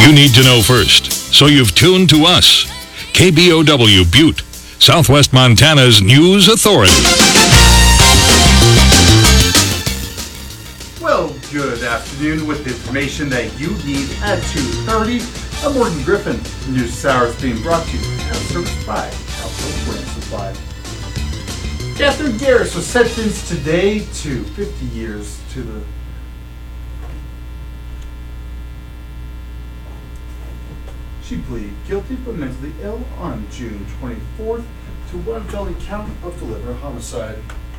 you need to know first, so you've tuned to us. KBOW Butte, Southwest Montana's news authority. Well, good afternoon with the information that you need at 2:30. I'm Morgan Griffin. News Hour is being brought to you as serviced by Household Brand Supply. Catherine Garris was sentenced today to 50 years to the... She pleaded guilty but mentally ill on June 24th to one felony count of deliberate homicide.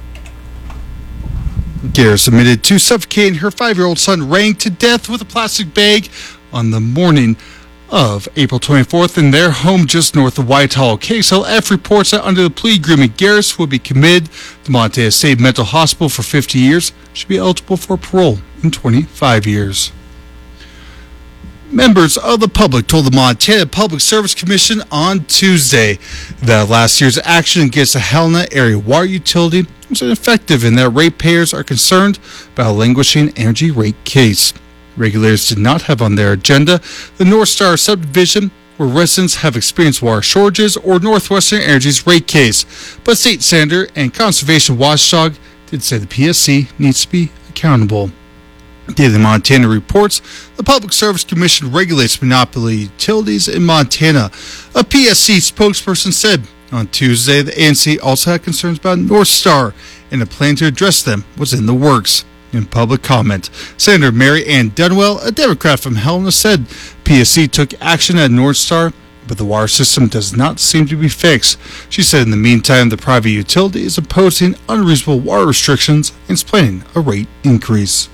Garris admitted to suffocating her 5-year-old son Rang to death with a plastic bag on the morning of April 24th in their home just north of Whitehall. KXLF reports that under the plea agreement, Garris will be committed to Montana State Mental Hospital for 50 years. Should be eligible for parole in 25 years. Members of the public told the Montana Public Service Commission on Tuesday that last year's action against the Helena area water utility was ineffective and that ratepayers are concerned about a languishing energy rate case. Regulators did not have on their agenda the North Star subdivision, where residents have experienced water shortages, or Northwestern Energy's rate case. But State Senator and Conservation Watchdog did say the PSC needs to be accountable. Daily Montana reports the Public Service Commission regulates monopoly utilities in Montana. A PSC spokesperson said on Tuesday the ANC also had concerns about North Star and a plan to address them was in the works. In public comment, Senator Mary Ann Dunwell, a Democrat from Helena, said PSC took action at North Star, but the water system does not seem to be fixed. She said in the meantime, the private utility is imposing unreasonable water restrictions and is planning a rate increase.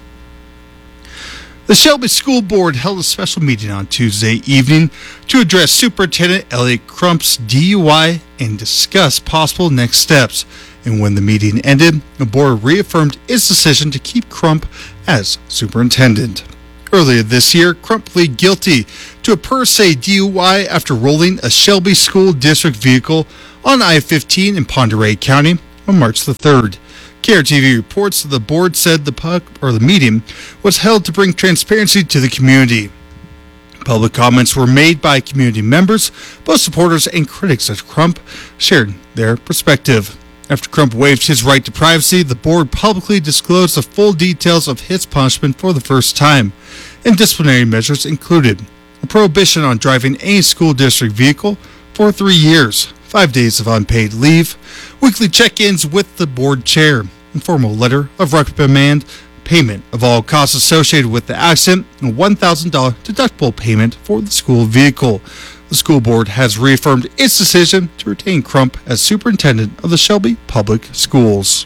The Shelby School Board held a special meeting on Tuesday evening to address Superintendent Elliot Crump's DUI and discuss possible next steps. And when the meeting ended, the board reaffirmed its decision to keep Crump as superintendent. Earlier this year, Crump pleaded guilty to a per se DUI after rolling a Shelby School District vehicle on I-15 in Pend Oreille County on March the 3rd. KRTV reports that the board said the meeting was held to bring transparency to the community. Public comments were made by community members. Both supporters and critics of Crump shared their perspective. After Crump waived his right to privacy, the board publicly disclosed the full details of his punishment for the first time. And disciplinary measures included a prohibition on driving any school district vehicle for 3 years, 5 days of unpaid leave, weekly check-ins with the board chair, informal letter of reprimand, payment of all costs associated with the accident, and $1,000 deductible payment for the school vehicle. The school board has reaffirmed its decision to retain Crump as superintendent of the Shelby Public Schools.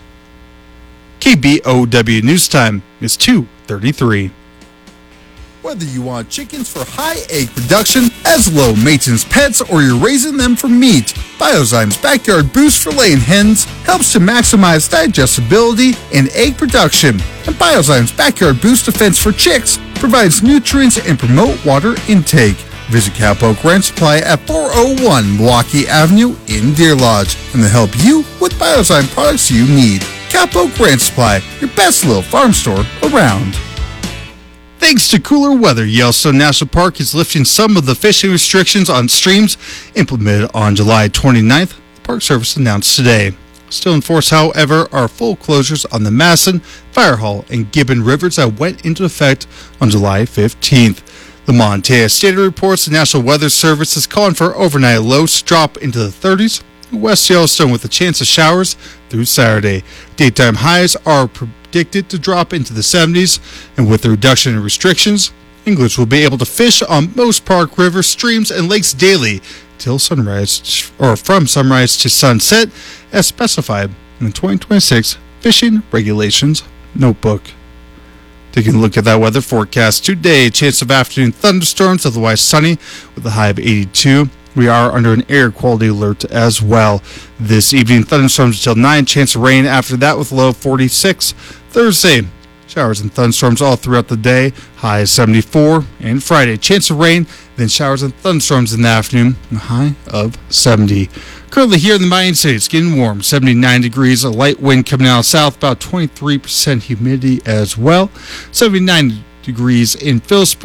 KBOW News Time is 2:33. Whether you want chickens for high egg production as low maintenance pets or you're raising them for meat, Biozyme's Backyard Boost for laying hens helps to maximize digestibility and egg production. And Biozyme's Backyard Boost Defense for chicks provides nutrients and promote water intake. Visit Cowpoke Ranch Supply at 401 Milwaukee Avenue in Deer Lodge, and they'll help you with Biozyme products you need. Cowpoke Ranch Supply, your best little farm store around. Thanks to cooler weather, Yellowstone National Park is lifting some of the fishing restrictions on streams implemented on July 29th, the Park Service announced today. Still in force, however, are full closures on the Masson, Firehall, and Gibbon rivers that went into effect on July 15th. The Montana State reports the National Weather Service is calling for overnight lows to drop into the 30s in West Yellowstone with a chance of showers through Saturday. Daytime highs are predicted to drop into the 70s, and with the reduction in restrictions, anglers will be able to fish on most park rivers, streams, and lakes daily till sunrise or from sunrise to sunset as specified in the 2026 Fishing Regulations Notebook. Taking a look at that weather forecast today, chance of afternoon thunderstorms, otherwise sunny with a high of 82. We are under an air quality alert as well. This evening, thunderstorms until 9, chance of rain after that with a low of 46. Thursday, showers and thunderstorms all throughout the day, high of 74. And Friday, chance of rain, then showers and thunderstorms in the afternoon, a high of 70. Currently here in the Miami City, it's getting warm, 79 degrees, a light wind coming out south, about 23% humidity as well. 79 degrees in Phillipsburg,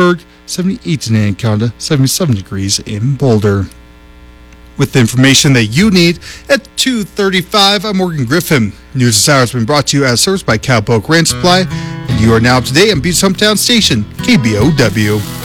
78 in Anaconda, 77 degrees in Boulder. With the information that you need at 2:35, I'm Morgan Griffin. News this hour has been brought to you as serviced by Cowpoke Ranch Supply, and you are now up to date on Buttes Hometown Station, KBOW.